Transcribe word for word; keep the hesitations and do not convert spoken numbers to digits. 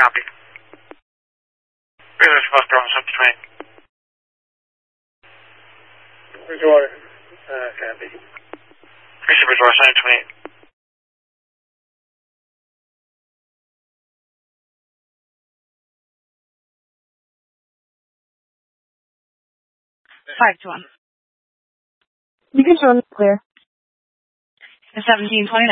Copy. Research bus drone seven twenty-eight. Bridgewater. Uh, copy. Research Bridgewater seven twenty-eight. Five to one. You can turn clear. seventeen twenty-nine.